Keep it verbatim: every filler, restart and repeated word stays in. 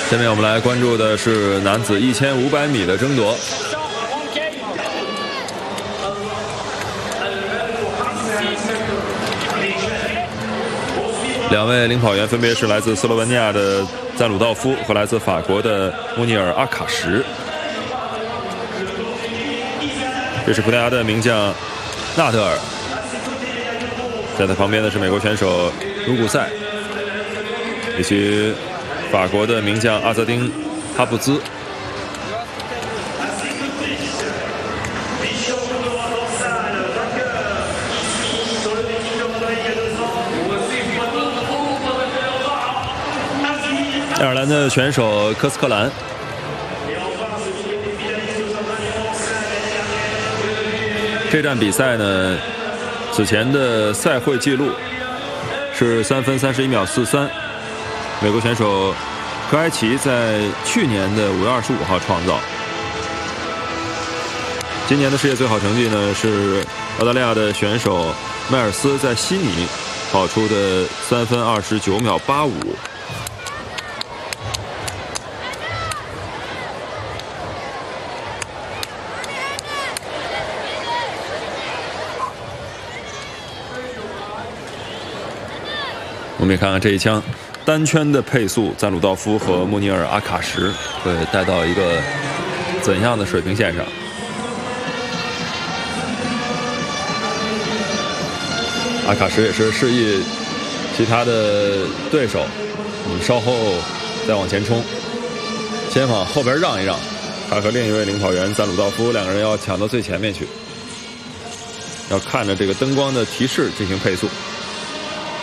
下面我们来关注的是男子一千五百米的争夺。两位领跑员分别是来自斯洛文尼亚的赞鲁道夫和来自法国的穆尼尔·阿卡什。这是葡萄牙的名将纳德尔，在他旁边的是美国选手卢古塞，以及法国的名将阿泽丁·哈布兹。爱尔兰的选手科斯克兰。这站比赛呢，此前的赛会纪录是三分三十一秒四三，美国选手科埃奇在去年的五月二十五号创造。今年的世界最好成绩呢是澳大利亚的选手迈尔斯在悉尼跑出的三分二十九秒八五。我们也看看这一枪单圈的配速，赞鲁道夫和穆尼尔·阿卡什会带到一个怎样的水平线上？阿卡什也是示意其他的对手，你们稍后再往前冲，先往后边让一让。他和另一位领跑员赞鲁道夫两个人要抢到最前面去，要看着这个灯光的提示进行配速。